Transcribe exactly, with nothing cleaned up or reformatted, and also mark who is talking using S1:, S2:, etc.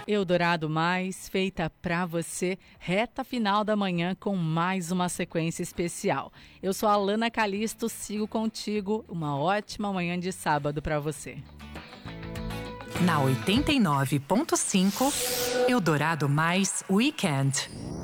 S1: Eldorado Mais, feita pra você, reta final da manhã com mais uma sequência especial. Eu sou a Alana Calisto, sigo contigo. Uma ótima manhã de sábado pra você.
S2: Na oitenta e nove ponto cinco, Eldorado Mais Weekend.